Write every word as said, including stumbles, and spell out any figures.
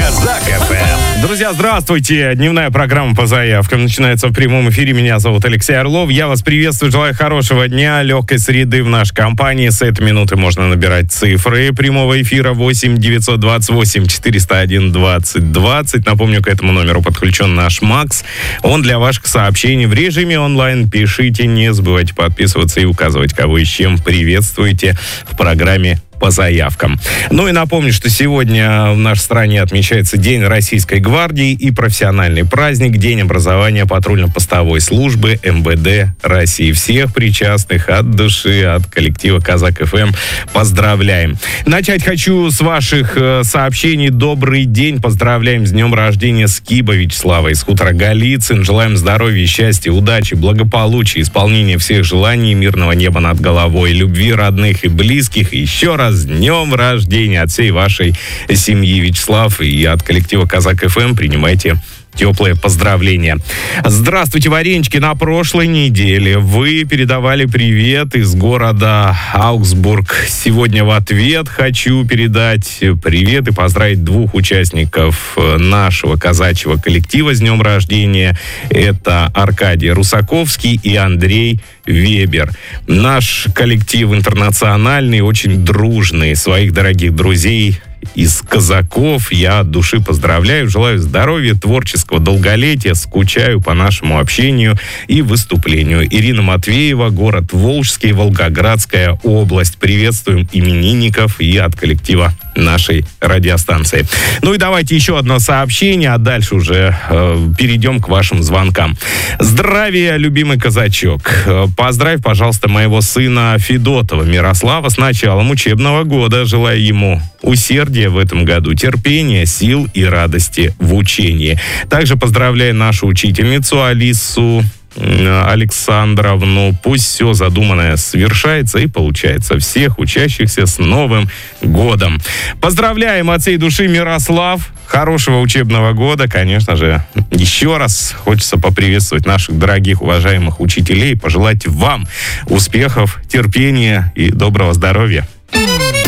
Казак эф эм. Друзья, здравствуйте. Дневная программа по заявкам начинается в прямом эфире. Меня зовут Алексей Орлов. Я вас приветствую, желаю хорошего дня, легкой среды в нашей компании. С этой минуты можно набирать цифры прямого эфира восемь девятьсот двадцать восемь четыреста один двадцать двадцать. Напомню, к этому номеру подключен наш Макс. Он для ваших сообщений в режиме онлайн. Пишите, не забывайте подписываться и указывать, кого и с чем приветствуете в программе по заявкам. Ну и напомню, что сегодня в нашей стране отмечается День Российской гвардии и профессиональный праздник День образования патрульно-постовой службы эм вэ дэ России. Всех причастных от души, от коллектива Казак эф эм поздравляем. Начать хочу с ваших э, сообщений. Добрый день. Поздравляем с днем рождения Скиба Вячеслава из хутора Голицын. Желаем здоровья, счастья, удачи, благополучия, исполнения всех желаний, мирного неба над головой, любви родных и близких. И еще раз с днем рождения от всей вашей семьи, Вячеслав, и от коллектива Казак эф эм принимайте теплые поздравления. Здравствуйте, Варенички. На прошлой неделе вы передавали привет из города Аугсбург. Сегодня в ответ хочу передать привет и поздравить двух участников нашего казачьего коллектива с днем рождения. Это Аркадий Русаковский и Андрей Вебер. Наш коллектив интернациональный, очень дружный. Своих дорогих друзей из казаков я от души поздравляю, желаю здоровья, творческого долголетия, скучаю по нашему общению и выступлению. Ирина Матвеева, город Волжский, Волгоградская область. Приветствуем именинников и от коллектива нашей радиостанции. Ну и давайте еще одно сообщение, а дальше уже э, перейдем к вашим звонкам. Здравия, любимый казачок. Поздравь, пожалуйста, моего сына Федотова Мирослава с началом учебного года. Желаю ему усердия в этом году, терпения, сил и радости в учении. Также поздравляю нашу учительницу Алису Александровну. Пусть все задуманное свершается и получается. Всех учащихся с Новым годом. Поздравляем от всей души, Мирослав. Хорошего учебного года, конечно же. Еще раз хочется поприветствовать наших дорогих, уважаемых учителей, пожелать вам успехов, терпения и доброго здоровья.